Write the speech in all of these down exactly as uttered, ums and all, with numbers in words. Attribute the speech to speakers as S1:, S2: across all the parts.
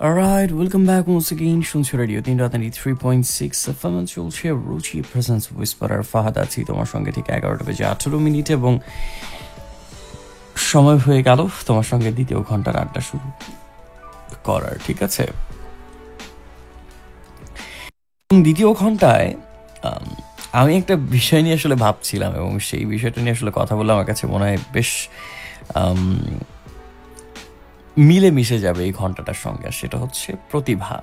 S1: Alright, welcome back once again. শুনছো radio তিন রাত থ্রি পয়েন্ট সিক্স এফএম চলছে রুচি প্রেজেন্স উইসপারার ফাহাদ আছি তোমার সঙ্গে ঠিক এগারোটা বেজে আঠেরো মিনিট এবং সময় হয়ে গেল তোমার সঙ্গে দ্বিতীয় ঘন্টার আড্ডা শুরু করার। ঠিক আছে, দ্বিতীয় ঘন্টায় আমি একটা বিষয় নিয়ে আসলে ভাবছিলাম এবং সেই বিষয়টা নিয়ে আসলে কথা বললে আমার কাছে মনে হয় বেশ মিলে মিশে যাবে এই ঘন্টাটার সঙ্গে। আর সেটা হচ্ছে প্রতিভা।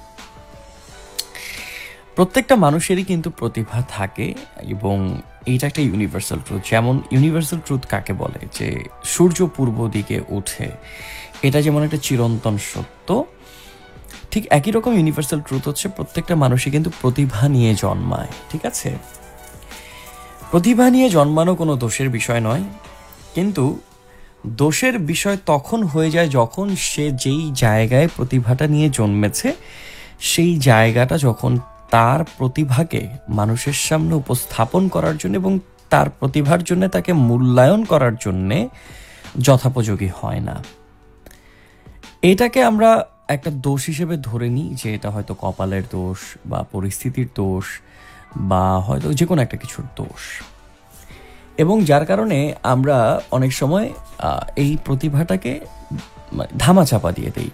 S1: প্রত্যেকটা মানুষেরই কিন্তু প্রতিভা থাকে এবং এইটা একটা ইউনিভার্সাল ট্রুথ। যেমন ইউনিভার্সাল ট্রুথ কাকে বলে, যে সূর্য পূর্ব দিকে ওঠে, এটা যেমন একটা চিরন্তন সত্য, ঠিক একই রকম ইউনিভার্সাল ট্রুথ হচ্ছে প্রত্যেকটা মানুষই কিন্তু প্রতিভা নিয়ে জন্মায়। ঠিক আছে, প্রতিভা নিয়ে জন্মানো কোনো দোষের বিষয় নয়, কিন্তু দোষের বিষয় তখন হয়ে যায় যখন সে যেই জায়গায় প্রতিভাটা নিয়ে জন্মেছে সেই জায়গাটা যখন তার প্রতিভাকে মানুষের সামনে উপস্থাপন করার জন্য এবং তার প্রতিভার জন্য তাকে মূল্যায়ন করার জন্যে যথোপযোগী হয় না। এটাকে আমরা একটা দোষ হিসেবে ধরে নিই যে এটা হয়তো কপালের দোষ বা পরিস্থিতির দোষ বা হয়তো যে কোনো একটা কিছুর দোষ, এবং যার কারণে আমরা অনেক সময় এই প্রতিভাটাকে ধামাচাপা দিয়ে দেই।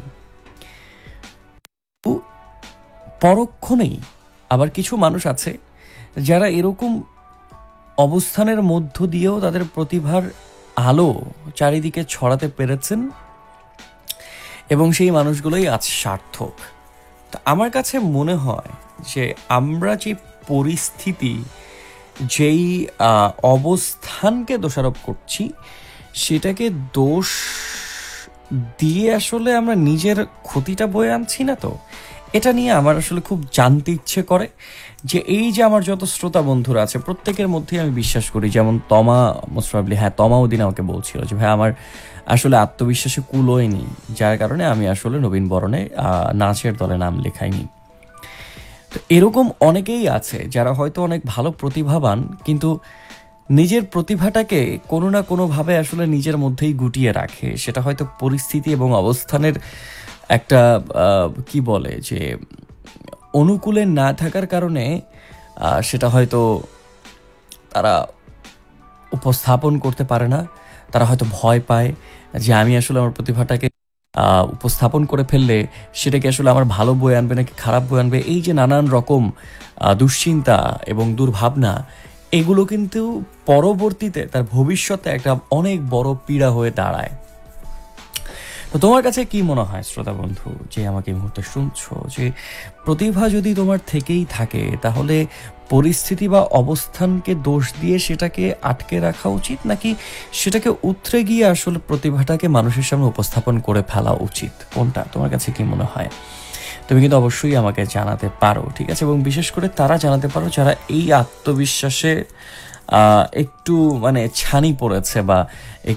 S1: পরক্ষণেই আবার কিছু মানুষ আছে যারা এরকম অবস্থানের মধ্য দিয়েও তাদের প্রতিভার আলো চারিদিকে ছড়াতে পেরেছেন এবং সেই মানুষগুলোই আজ সার্থক। তা আমার কাছে মনে হয় যে আমরা যে পরিস্থিতি, যেই অবস্থানকে দোষারোপ করছি সেটাকে দোষ দিয়ে আসলে আমরা নিজের ক্ষতিটা বয়ে আনছি না। তো এটা নিয়ে আমার আসলে খুব জানতে ইচ্ছে করে যে এই যে আমার যত শ্রোতা বন্ধুরা আছে প্রত্যেকের মধ্যেই আমি বিশ্বাস করি, যেমন তমা মোস্ট প্রবাবলি, হ্যাঁ তমা ওদিন আমাকে বলছিল যে ভাই আমার আসলে আত্মবিশ্বাসে কুলোয়নি, যার কারণে আমি আসলে নবীন বরণে নাচের দলে নাম লেখাইনি। তো এরকম অনেকেই আছে যারা হয়তো অনেক ভালো প্রতিভাবান, কিন্তু নিজের প্রতিভাটাকে কোনো না কোনোভাবে আসলে নিজের মধ্যেই গুটিয়ে রাখে। সেটা হয়তো পরিস্থিতি এবং অবস্থানের একটা কি বলে যে অনুকূলে না থাকার কারণে সেটা হয়তো তারা উপস্থাপন করতে পারে না। তারা হয়তো ভয় পায় যে আমি আসলে আমার প্রতিভাটাকে উপস্থাপন করে ফেললে সেটাকে আসলে আমার ভালো বই আনবে নাকি খারাপ বই আনবে। এই যে নানান রকম দুশ্চিন্তা এবং দুর্ভাবনা, এগুলো কিন্তু পরবর্তীতে তার ভবিষ্যতে একটা অনেক বড় পীড়া হয়ে দাঁড়ায়। তো তোমার কাছে কি মনে হয় শ্রোতা বন্ধু, যে আমাকে এই মুহূর্তে শুনছো, যে প্রতিভা যদি তোমার থেকেই থাকে তাহলে পরিস্থিতি বা অবস্থানকে দোষ দিয়ে সেটাকে আটকে রাখা উচিত, নাকি সেটাকে উতরে গিয়ে আসলে প্রতিভাটাকে মানুষের সামনে উপস্থাপন করে ফেলা উচিত? কোনটা তোমার কাছে কি মনে হয়? তুমি কিন্তু অবশ্যই আমাকে জানাতে পারো। ঠিক আছে, এবং বিশেষ করে তারা জানাতে পারো যারা এই আত্মবিশ্বাসে একটু মানে ছানি পড়েছে বা